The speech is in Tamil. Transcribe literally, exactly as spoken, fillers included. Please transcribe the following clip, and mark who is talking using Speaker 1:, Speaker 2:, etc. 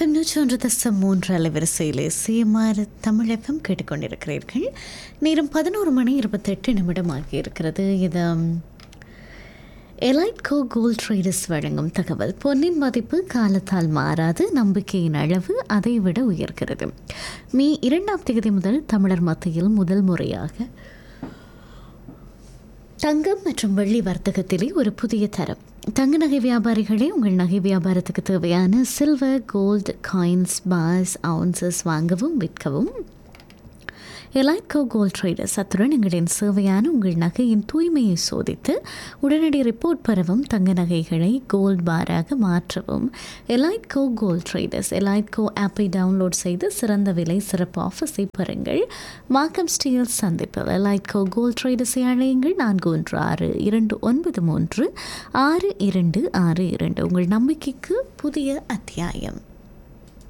Speaker 1: எஃப்எம் நூற்றி ஒன்று தசம் மூன்று அலைவரிசையிலே சிஎம்ஆர் தமிழ் எஃப்எம் கேட்டுக்கொண்டிருக்கிறீர்கள். நேரம் பதினோரு மணி இருபத்தெட்டு நிமிடம் ஆகியிருக்கிறது. இது எலைட்கோ கோல்ட் ட்ரேடர்ஸ் வழங்கும் தகவல். பொன்னின் மதிப்பு காலத்தால் மாறாது, நம்பிக்கையின் அளவு அதை விட உயர்கிறது. மே இரண்டாம் தேதி முதல் தமிழர் மத்தியில் முதல் முறையாக தங்கம் மற்றும் வெள்ளி வர்த்தகத்திலே ஒரு புதிய தரம். தங்க நகை வியாபாரிகளே, உங்கள் நகை வியாபாரத்துக்கு தேவையான silver, gold, coins, parse, ounces வாங்கவும் விற்கவும் எலைட்கோ கோல்ட் ட்ரேடர்ஸ். அத்துடன் எங்களின் சேவையான உங்கள் நகையின் தூய்மையை சோதித்து உடனடி ரிப்போர்ட் பெறவும் தங்க நகைகளை கோல்ட் பாராக மாற்றவும் எலைட்கோ கோல்ட் ட்ரேடர்ஸ். எலைட்கோ ஆப்பை டவுன்லோட் செய்து சிறந்த விலை சிறப்பு ஆஃபர்ஸை பெறுங்கள். மார்க்கம் ஸ்டீல் சந்திப்பில் எலைட்கோ கோல்ட் ட்ரேடர்ஸை அழையுங்கள். நான்கு ஒன்று ஆறு இரண்டு ஒன்பது மூன்று ஆறு இரண்டு ஆறு இரண்டு. உங்கள் நம்பிக்கைக்கு புதிய அத்தியாயம்.